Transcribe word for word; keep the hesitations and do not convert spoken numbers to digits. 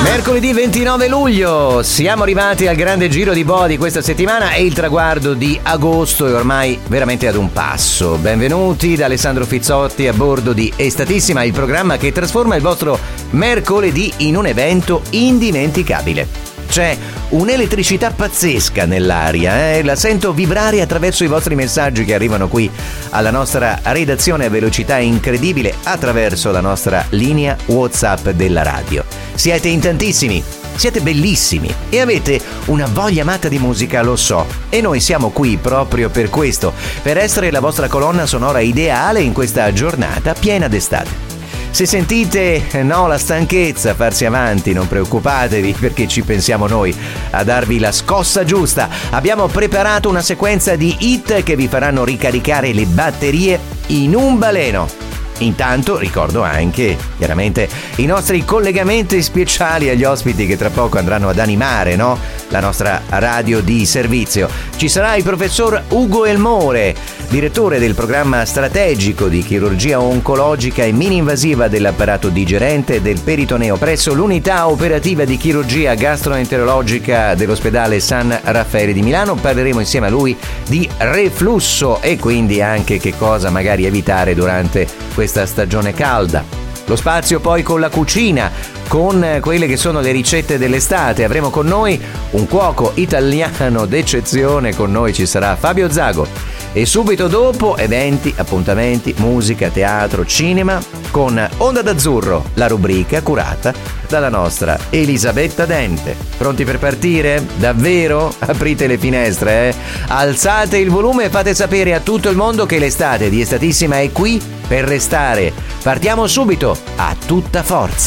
Mercoledì ventinove luglio, siamo arrivati al grande giro di boa di questa settimana e il traguardo di agosto è ormai veramente ad un passo. Benvenuti da Alessandro Fizzotti a bordo di Estatissima, il programma che trasforma il vostro mercoledì in un evento indimenticabile. C'è un'elettricità pazzesca nell'aria, eh? La sento vibrare attraverso i vostri messaggi che arrivano qui alla nostra redazione a velocità incredibile attraverso la nostra linea WhatsApp della radio. Siete in tantissimi, siete bellissimi e avete una voglia matta di musica, lo so. E noi siamo qui proprio per questo, per essere la vostra colonna sonora ideale in questa giornata piena d'estate. Se sentite, no, la stanchezza farsi avanti, non preoccupatevi perché ci pensiamo noi a darvi la scossa giusta. Abbiamo preparato una sequenza di hit che vi faranno ricaricare le batterie in un baleno. Intanto ricordo anche, chiaramente, i nostri collegamenti speciali agli ospiti che tra poco andranno ad animare, no? La nostra radio di servizio. Ci sarà il professor Ugo Elmore, direttore del programma strategico di chirurgia oncologica e mini-invasiva dell'apparato digerente e del peritoneo presso l'unità operativa di chirurgia gastroenterologica dell'ospedale San Raffaele di Milano. Parleremo insieme a lui di reflusso e quindi anche che cosa magari evitare durante questa stagione calda. Lo spazio poi con la cucina, con quelle che sono le ricette dell'estate. Avremo con noi un cuoco italiano d'eccezione, con noi ci sarà Fabio Zago. E subito dopo eventi, appuntamenti, musica, teatro, cinema con Onda d'Azzurro, la rubrica curata dalla nostra Elisabetta Dente. Pronti per partire? Davvero? Aprite le finestre, eh? Alzate il volume e fate sapere a tutto il mondo che l'estate di Estatissima è qui per restare. Partiamo subito, a tutta forza.